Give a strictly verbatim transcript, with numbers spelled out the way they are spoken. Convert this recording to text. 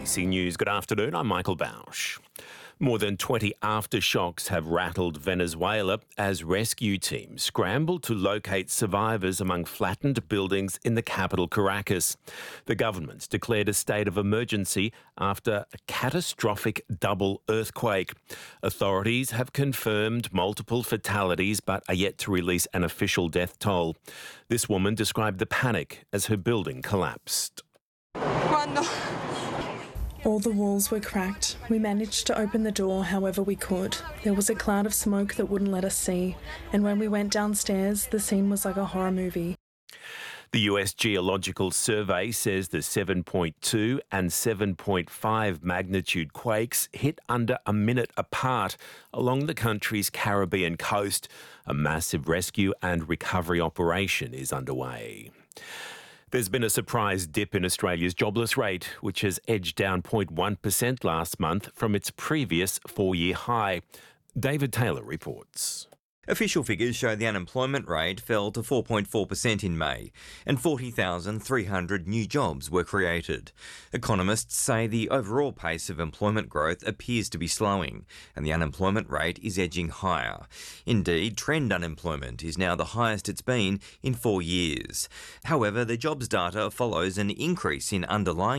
C News. Good afternoon, I'm Michael Bausch. More than twenty aftershocks have rattled Venezuela as rescue teams scramble to locate survivors among flattened buildings in the capital, Caracas. The government's declared a state of emergency after a catastrophic double earthquake. Authorities have confirmed multiple fatalities but are yet to release an official death toll. This woman described the panic as her building collapsed. All the walls were cracked. We managed to open the door however we could. There was a cloud of smoke that wouldn't let us see, and when we went downstairs, the scene was like a horror movie. The U S Geological Survey says the seven point two and seven point five magnitude quakes hit under a minute apart along the country's Caribbean coast. A massive rescue and recovery operation is underway. There's been a surprise dip in Australia's jobless rate, which has edged down zero point one percent last month from its previous four-year high. David Taylor reports. Official figures show the unemployment rate fell to four point four percent in May, and forty thousand three hundred new jobs were created. Economists say the overall pace of employment growth appears to be slowing, and the unemployment rate is edging higher. Indeed, trend unemployment is now the highest it's been in four years. However, the jobs data follows an increase in underlying